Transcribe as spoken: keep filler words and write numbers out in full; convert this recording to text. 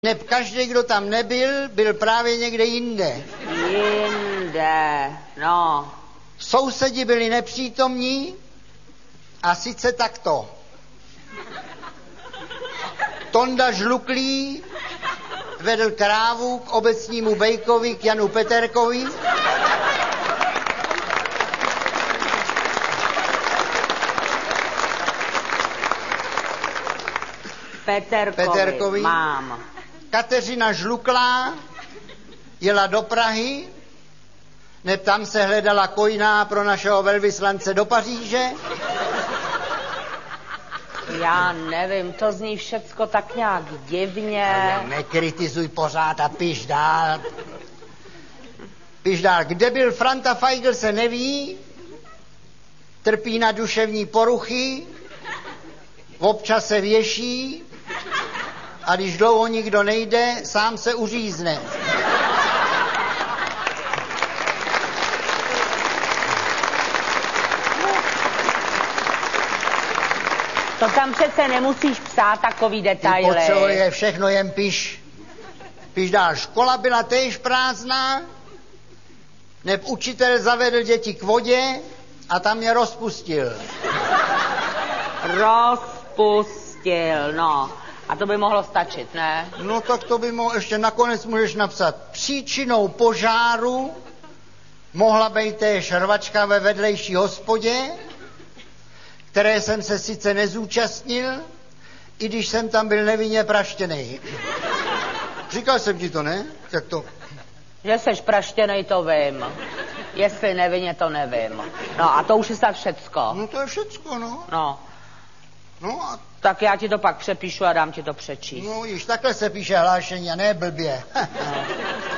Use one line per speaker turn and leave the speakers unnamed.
Neb každý, kdo tam nebyl, byl právě někde jinde.
Jinde, no.
Sousedi byli nepřítomní a sice takto. Tonda Žluklý vedl krávu k obecnímu bejkovi, k Janu Peterkovi.
Peterkovi,
Peterkovi.
mám.
Kateřina Žluklá jela do Prahy, neb tam se hledala kojná pro našeho velvyslance do Paříže.
Já nevím, to zní všecko tak nějak divně.
Nekritizuj pořád a piš dál. Piš dál. Kde byl Franta Feigl, se neví. Trpí na duševní poruchy. Občas se věší. A když dlouho nikdo nejde, sám se uřízne.
To tam přece nemusíš psát takový detaily.
Potřebuje všechno, jen piš. Piš dál. Škola byla též prázdná, neb učitel zavedl děti k vodě a tam je rozpustil.
Rozpustil, no. A to by mohlo stačit, ne?
No tak to by mohlo, ještě nakonec můžeš napsat. Příčinou požáru mohla být též rvačka ve vedlejší hospodě, které jsem se sice nezúčastnil, i když jsem tam byl nevinně praštěnej. Říkal jsem ti to, ne? Jak to?
Že seš praštěnej, to vím. Jestli nevinně, to nevím. No a to už je snad všecko.
No to je všecko, no.
No.
No a...
Tak já ti to pak přepíšu a dám ti to přečíst.
No již takhle se píše hlášení a ne blbě.
No.